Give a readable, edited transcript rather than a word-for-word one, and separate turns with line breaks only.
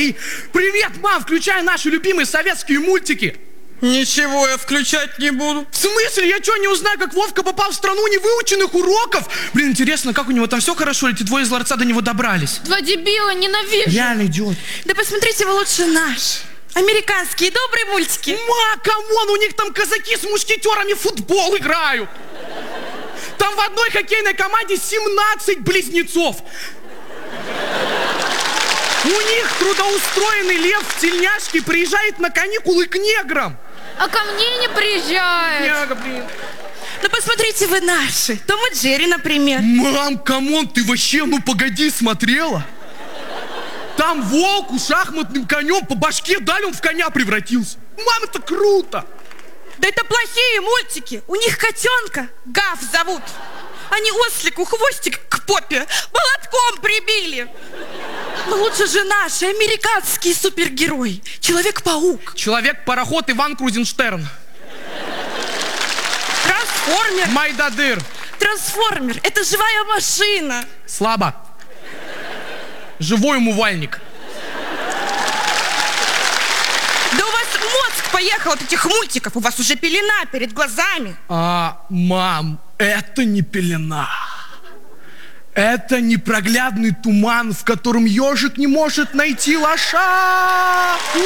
смотри. Привет, мам, включай наши любимые советские мультики.
Ничего я включать не буду.
В смысле? Я что, не узнаю, как Вовка попал в страну невыученных уроков? Блин, интересно, как у него там все хорошо, или эти двое из ларца до него добрались?
Два дебила, ненавижу.
Реально идиот.
Да посмотрите вы лучше наш. Американские добрые мультики.
Ма, камон, у них там казаки с мушкетерами в футбол играют. Там в одной хоккейной команде 17 близнецов. У них трудоустроенный лев в тельняшке приезжает на каникулы к неграм.
А ко мне не приезжает.
Няга, блин.
Да посмотрите вы наши. Том и Джерри, например.
Мам, камон, ты вообще, ну погоди, смотрела? Там волку шахматным конем по башке дали, он в коня превратился. Мам, это круто.
Да это плохие мультики. У них котенка Гав зовут. Они ослику хвостик к попе молотком прибили. Но лучше же наши американские супергерои. Человек-паук.
Человек-пароход Иван Крузенштерн.
Трансформер.
Майдадыр.
Трансформер. Это живая машина.
Слабо. Живой умывальник.
Да у вас мозг поехал от этих мультиков. У вас уже пелена перед глазами.
Мам, это не пелена. Это непроглядный туман, в котором ежик не может найти лоша.